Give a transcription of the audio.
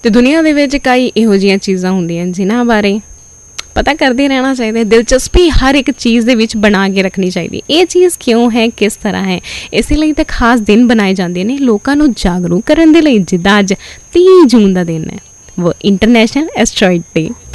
ਅਤੇ ਦੁਨੀਆ ਦੇ ਵਿੱਚ ਕਈ ਇਹੋ ਜਿਹੀਆਂ ਚੀਜ਼ਾਂ ਹੁੰਦੀਆਂ ਜਿਨ੍ਹਾਂ ਬਾਰੇ ਪਤਾ ਕਰਦੇ ਰਹਿਣਾ ਚਾਹੀਦਾ। ਦਿਲਚਸਪੀ ਹਰ ਇੱਕ ਚੀਜ਼ ਦੇ ਵਿੱਚ ਬਣਾ ਕੇ ਰੱਖਣੀ ਚਾਹੀਦੀ। ਇਹ ਚੀਜ਼ ਕਿਉਂ ਹੈ, ਕਿਸ ਤਰ੍ਹਾਂ ਹੈ, ਇਸ ਲਈ ਤਾਂ ਖਾਸ ਦਿਨ ਬਣਾਏ ਜਾਂਦੇ ਨੇ ਲੋਕਾਂ ਨੂੰ ਜਾਗਰੂਕ ਕਰਨ ਦੇ ਲਈ। ਜਿੱਦਾਂ ਅੱਜ 30 ਜੂਨ ਦਾ ਦਿਨ ਹੈ, ਉਹ ਇੰਟਰਨੈਸ਼ਨਲ ਐਸਟਰੋਇਡ ਡੇ।